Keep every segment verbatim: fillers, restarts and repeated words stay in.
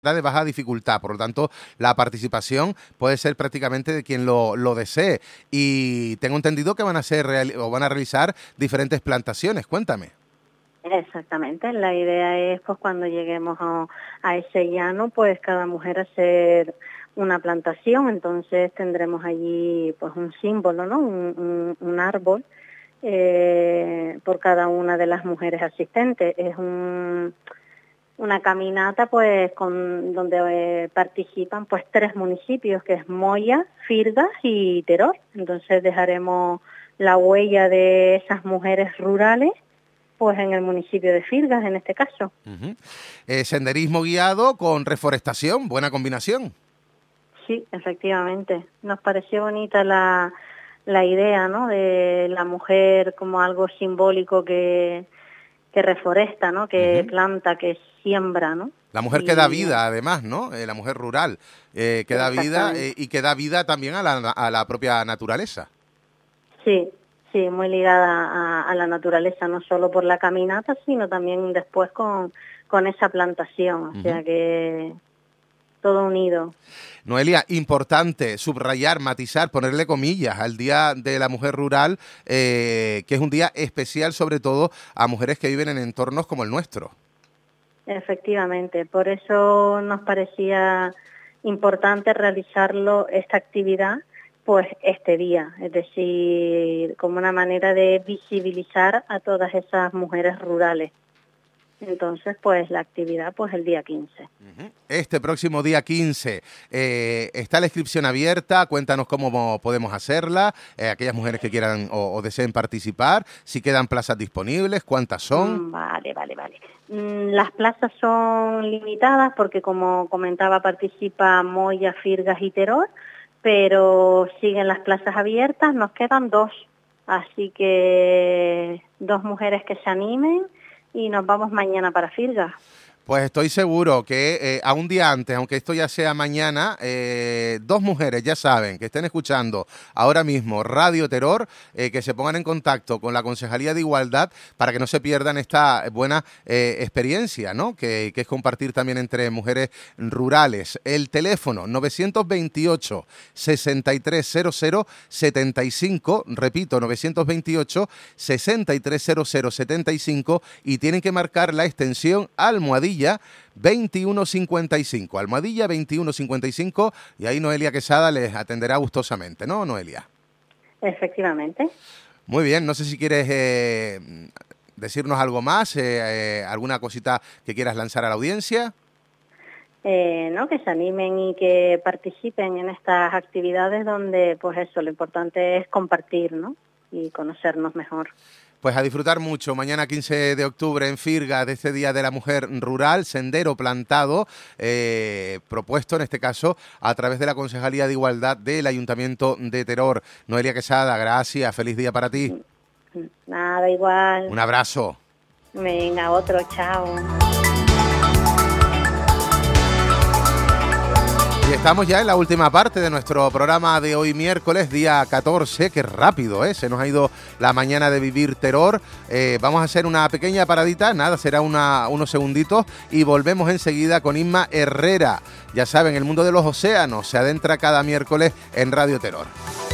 de baja dificultad, por lo tanto la participación puede ser prácticamente de quien lo, lo desee, y tengo entendido que van a ser real, o van a realizar diferentes plantaciones. Cuéntame. Exactamente, la idea es pues cuando lleguemos a, a ese llano, pues cada mujer hacer una plantación. Entonces tendremos allí pues un símbolo, ¿no? un, un, un árbol eh, por cada una de las mujeres asistentes. Es un una caminata pues con donde eh, participan pues tres municipios, que es Moya, Firgas y Teror. Entonces dejaremos la huella de esas mujeres rurales pues en el municipio de Firgas, en este caso. Uh-huh. eh, senderismo guiado con reforestación, buena combinación. Sí, efectivamente. Nos pareció bonita la, la idea, ¿no? De la mujer como algo simbólico que que reforesta, ¿no? Que uh-huh. planta, que siembra, ¿no? La mujer y... que da vida, además, ¿no? Eh, la mujer rural, eh, que da vida eh, y que da vida también a la, a la propia naturaleza. Sí, sí, muy ligada a, a la naturaleza, no solo por la caminata, sino también después con, con esa plantación, o uh-huh. sea que todo unido. Noelia, importante subrayar, matizar, ponerle comillas al Día de la Mujer Rural, eh, que es un día especial sobre todo a mujeres que viven en entornos como el nuestro. Efectivamente, por eso nos parecía importante realizarlo, esta actividad, pues este día, es decir, como una manera de visibilizar a todas esas mujeres rurales. Entonces, pues la actividad, pues el día quince. Este próximo día quince, eh, está la inscripción abierta. Cuéntanos cómo podemos hacerla, eh, aquellas mujeres que quieran o, o deseen participar, si quedan plazas disponibles, cuántas son. Mm, vale, vale, vale. Mm, las plazas son limitadas porque, como comentaba, participa Moya, Firgas y Teror, pero siguen las plazas abiertas, nos quedan dos. Así que dos mujeres que se animen y nos vamos mañana para Firgas. Pues estoy seguro que eh, a un día antes, aunque esto ya sea mañana, eh, dos mujeres, ya saben, que estén escuchando ahora mismo Radio Teror, eh, que se pongan en contacto con la Concejalía de Igualdad para que no se pierdan esta buena eh, experiencia, ¿no? Que, que es compartir también entre mujeres rurales. El teléfono novecientos veintiocho, sesenta y tres cero cero, setenta y cinco, repito, novecientos veintiocho, sesenta y tres cero cero, setenta y cinco, y tienen que marcar la extensión almohadilla veintiuno cincuenta y cinco, almohadilla veintiuno cincuenta y cinco, y ahí Noelia Quesada les atenderá gustosamente, ¿no, Noelia? Efectivamente. Muy bien, no sé si quieres eh, decirnos algo más, eh, eh, alguna cosita que quieras lanzar a la audiencia. Eh, no, que se animen y que participen en estas actividades donde, pues eso, lo importante es compartir, ¿no? Y conocernos mejor. Pues a disfrutar mucho mañana quince de octubre en Firgas de este Día de la Mujer Rural, sendero plantado, eh, propuesto en este caso a través de la Concejalía de Igualdad del Ayuntamiento de Teror. Noelia Quesada, gracias, feliz día para ti. Nada, igual. Un abrazo. Venga, otro, chao. Y estamos ya en la última parte de nuestro programa de hoy miércoles, día catorce, qué rápido, ¿eh? Se nos ha ido la mañana de Vivir Teror. Eh, vamos a hacer una pequeña paradita, nada, será una, unos segunditos y volvemos enseguida con Inma Herrera. Ya saben, el mundo de los océanos se adentra cada miércoles en Radio Teror.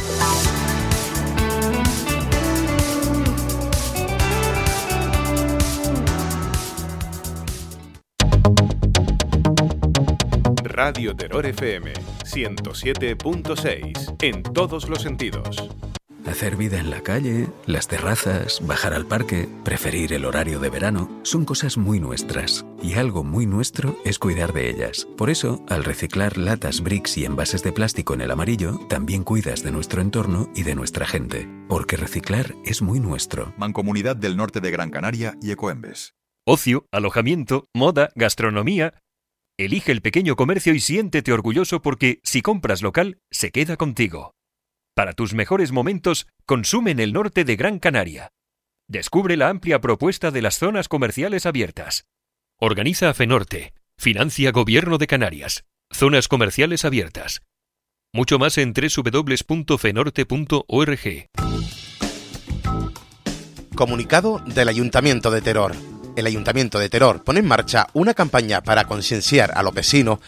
Radio Teror F M ciento siete punto seis, en todos los sentidos. Hacer vida en la calle, las terrazas, bajar al parque, preferir el horario de verano, son cosas muy nuestras. Y algo muy nuestro es cuidar de ellas. Por eso, al reciclar latas, bricks y envases de plástico en el amarillo, también cuidas de nuestro entorno y de nuestra gente. Porque reciclar es muy nuestro. Mancomunidad del Norte de Gran Canaria y Ecoembes. Ocio, alojamiento, moda, gastronomía. Elige el pequeño comercio y siéntete orgulloso porque, si compras local, se queda contigo. Para tus mejores momentos, consume en el norte de Gran Canaria. Descubre la amplia propuesta de las zonas comerciales abiertas. Organiza FENORTE. Financia Gobierno de Canarias. Zonas comerciales abiertas. Mucho más en doble u doble u doble u punto fenorte punto org. Comunicado del Ayuntamiento de Teror. El Ayuntamiento de Teror pone en marcha una campaña para concienciar a los vecinos